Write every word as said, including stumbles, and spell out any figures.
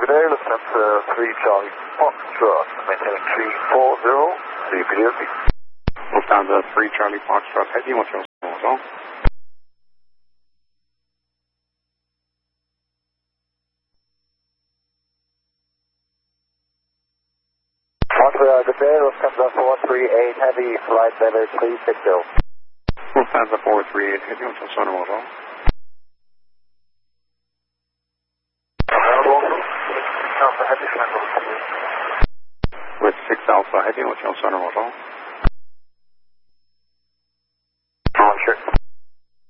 good day, Lufthansa three Charlie Foxtrot, maintaining three four zero, C P D O C. Lufthansa three Charlie Foxtrot, heading with your Hotel. Montreal, good day, Lufthansa four three eight Heavy, flight level three six zero. Lufthansa four three eight, heading with your Center Hotel. With six Alpha, heading with your Center Hotel.